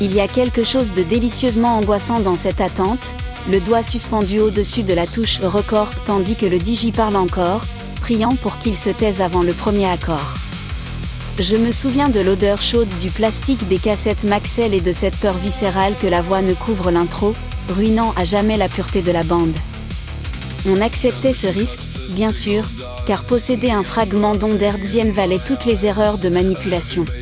Il y a quelque chose de délicieusement angoissant dans cette attente, le doigt suspendu au-dessus de la touche « record » tandis que le DJ parle encore, priant pour qu'il se taise avant le premier accord. Je me souviens de l'odeur chaude du plastique des cassettes Maxell et de cette peur viscérale que la voix ne couvre l'intro, ruinant à jamais la pureté de la bande. On acceptait ce risque, bien sûr, car posséder un fragment d'onde hertzienne valait toutes les erreurs de manipulation.